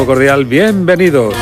nuevo cordial bienvenidos.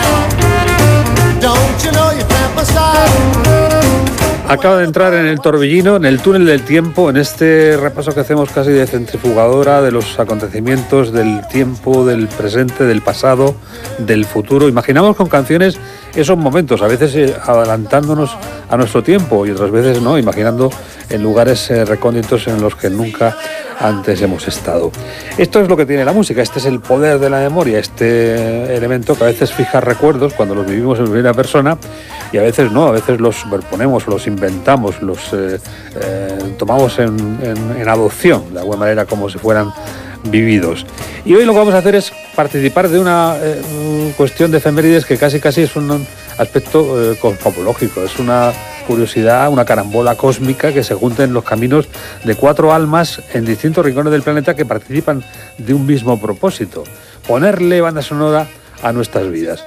Acaba de entrar en el torbellino, en el túnel del tiempo, en este repaso que hacemos casi de centrifugadora de los acontecimientos del tiempo, del presente, del pasado, del futuro. Imaginamos con canciones esos momentos, a veces adelantándonos a nuestro tiempo y otras veces no, imaginando en lugares recónditos en los que nunca antes hemos estado. Esto es lo que tiene la música, este es el poder de la memoria, este elemento que a veces fija recuerdos cuando los vivimos en primera persona y a veces no, a veces los superponemos, los inventamos, los tomamos en adopción, de alguna manera como si fueran vividos. Y hoy lo que vamos a hacer es participar de una cuestión de efemérides que casi es un aspecto cosmológico, es una curiosidad, una carambola cósmica que se junta en los caminos de 4 almas en distintos rincones del planeta que participan de un mismo propósito: ponerle banda sonora a nuestras vidas.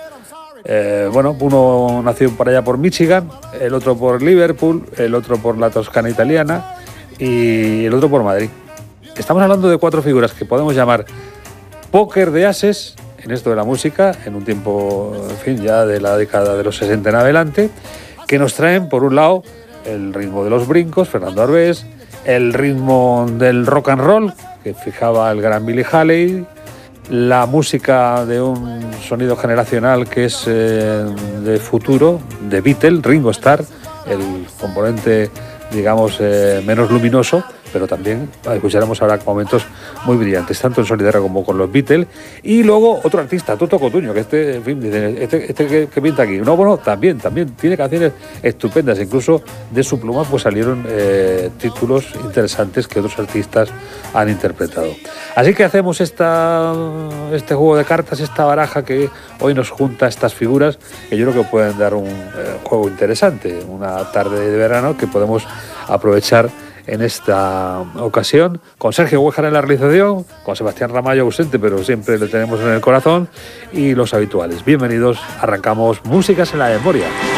Uno nació por allá por Michigan, el otro por Liverpool, el otro por la Toscana italiana y el otro por Madrid. Estamos hablando de 4 figuras que podemos llamar póker de ases en esto de la música, en un tiempo, en fin, ya de la década de los 60 en adelante, que nos traen, por un lado, el ritmo de los brincos, Fernando Arbés, el ritmo del rock and roll, que fijaba el gran Billy Haley, la música de un sonido generacional que es de futuro, de Beatle, Ringo Starr, el componente, digamos, menos luminoso, pero también escucharemos ahora momentos muy brillantes, tanto en solitario como con los Beatles. Y luego otro artista, Toto Cotugno, que en fin, que pinta aquí. No, bueno, también tiene canciones estupendas, incluso de su pluma pues salieron títulos interesantes que otros artistas han interpretado. Así que hacemos este juego de cartas, esta baraja que hoy nos junta estas figuras, que yo creo que pueden dar un juego interesante, una tarde de verano que podemos aprovechar en esta ocasión, con Sergio Huéjar en la realización, con Sebastián Ramallo ausente, pero siempre le tenemos en el corazón, y los habituales. Bienvenidos, arrancamos Músicas en la Memoria.